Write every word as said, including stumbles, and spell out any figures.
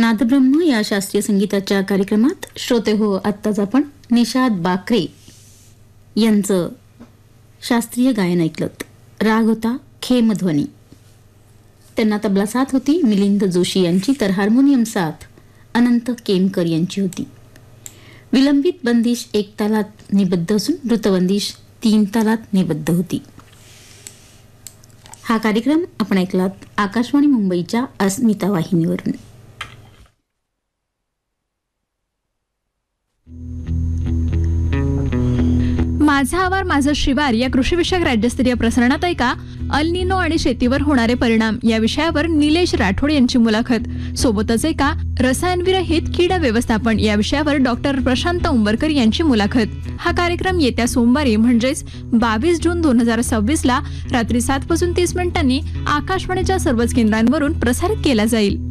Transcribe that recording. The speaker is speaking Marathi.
नादब्रह्म या शास्त्रीय संगीताच्या कार्यक्रमात श्रोते हो, आत्ताच आपण निषाद बाकरे यांचं शास्त्रीय गायन ऐकलत. राग होता खेमध्वनी. त्यांना तबला साथ होती मिलिंद जोशी यांची, तर हार्मोनियम साथ अनंत केमकर यांची होती. विलंबित बंदिश एक तालात निबद्ध असून द्रुतबंदिश तीन तालात निबद्ध होती. हा कार्यक्रम आपण ऐकलात आकाशवाणी मुंबईच्या अस्मिता वाहिनीवरून. माझा आवार माझं शिवार या कृषीविषयक राज्यस्तरीय प्रसारणात ऐका अल निनो आणि शेतीवर होणारे परिणाम या विषयावर निलेश राठोड यांची मुलाखत. सोबतच ऐका रसायनविरहित कीड व्यवस्थापन या विषयावर डॉक्टर प्रशांत उंबरकर यांची मुलाखत. हा कार्यक्रम येत्या सोमवारी म्हणजेच बावीस जून दोन हजार सव्वीस ला रात्री सात वाजून तीस मिनिटांनी आकाशवाणीच्या सर्वच केंद्रांवरून प्रसारित केला जाईल.